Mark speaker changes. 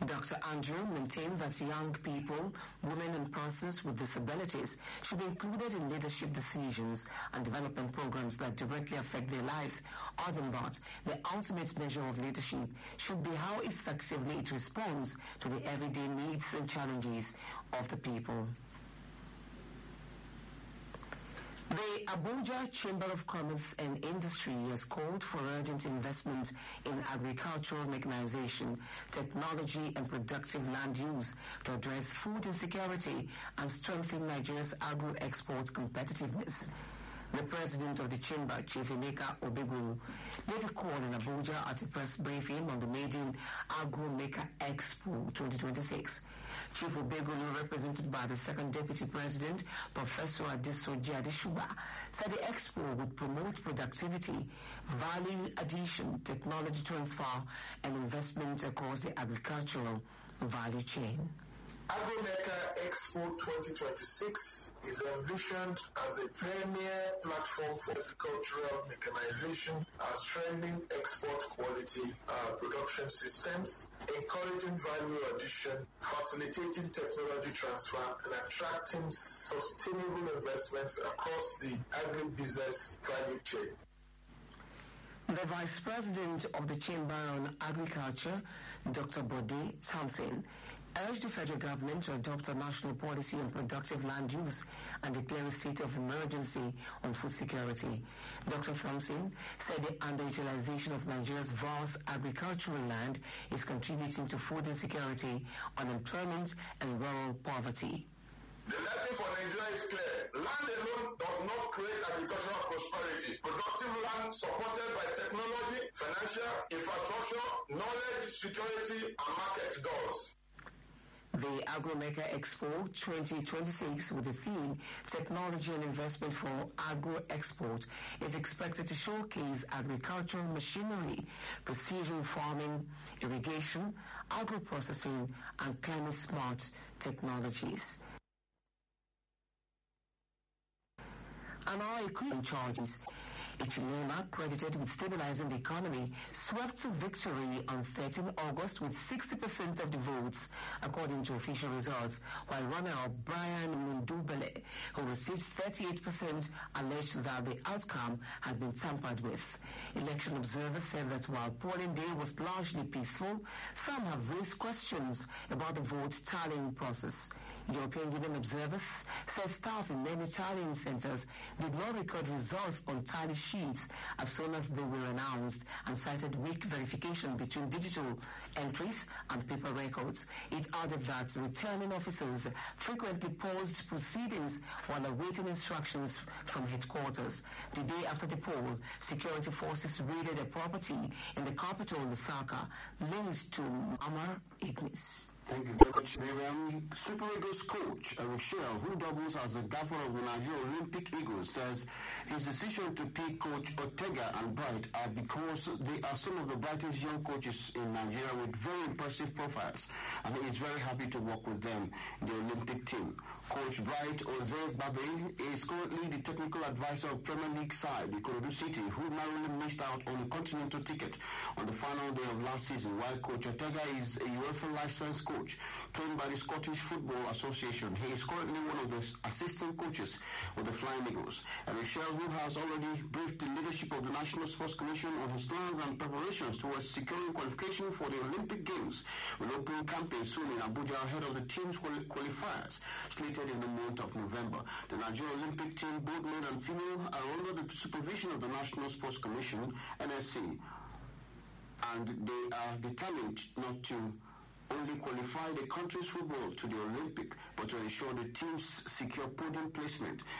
Speaker 1: Dr. Andrew maintained that young people, women and persons with disabilities should be included in leadership decisions and development programs that directly affect their lives. Other than that, the ultimate measure of leadership should be how effectively it responds to the everyday needs and challenges of the people. The Abuja Chamber of Commerce and Industry has called for urgent investment in agricultural mechanization, technology and productive land use to address food insecurity and strengthen Nigeria's agro-export competitiveness. The president of the chamber, Chief Emeka Obegulu, made a call in Abuja at a press briefing on the maiden Agro Maker Expo 2026. Chief Obegulu, represented by the second deputy president, Professor Adesoji Adeshuba, said the expo would promote productivity, value addition, technology transfer, and investment across the agricultural value chain.
Speaker 2: AgroMaker Expo 2026 is envisioned as a premier platform for agricultural mechanization, strengthening export quality production systems, encouraging value addition, facilitating technology transfer, and attracting sustainable investments across the agribusiness value chain.
Speaker 1: The Vice President of the Chamber on Agriculture, Dr. Bode Thompson, urged the federal government to adopt a national policy on productive land use and declare a state of emergency on food security. Dr. Thompson said the underutilization of Nigeria's vast agricultural land is contributing to food insecurity, unemployment, and rural poverty.
Speaker 2: The lesson for Nigeria is clear. Land alone does not create agricultural prosperity. Productive land supported by technology, financial infrastructure, knowledge, security, and market does.
Speaker 1: The AgroMaker Expo 2026, with the theme Technology and Investment for Agro-Export, is expected to showcase agricultural machinery, precision farming, irrigation, agro-processing, and climate-smart technologies. And our equipment charges. Ichilema, credited with stabilizing the economy, swept to victory on 13 August with 60% of the votes, according to official results, while runner-up Brian Mundubele, who received 38%, alleged that the outcome had been tampered with. Election observers said that while polling day was largely peaceful, some have raised questions about the vote tallying process. European Union observers said staff in many tallying centers did not record results on tally sheets as soon as they were announced, and cited weak verification between digital entries and paper records. It added that returning officers frequently paused proceedings while awaiting instructions from headquarters. The day after the poll, security forces raided a property in the capital, Lusaka, linked to Muammar Idris.
Speaker 3: Thank you very much, Miriam. Super Eagles coach Eric Shell, who doubles as the gaffer of the Nigeria Olympic Eagles, says his decision to pick coach Ortega and Bright are because they are some of the brightest young coaches in Nigeria with very impressive profiles, and he is very happy to work with them in the Olympic team. Coach Bright Oze Babe is currently the technical advisor of Premier League side Ikorodu City, who narrowly missed out on a continental ticket on the final day of last season, while Coach Ortega is a UEFA licensed coach trained by the Scottish Football Association. He is currently one of the assistant coaches with the Flying Eagles. And Michelle, who has already briefed the leadership of the National Sports Commission on his plans and preparations towards securing qualification for the Olympic Games, will open campaign soon in Abuja ahead of the team's qualifiers slated in the month of November. The Nigeria Olympic team, both male and female, are under the supervision of the National Sports Commission, NSC, and they are determined not to only qualify the country's football to the Olympic, but to ensure the teams secure podium placement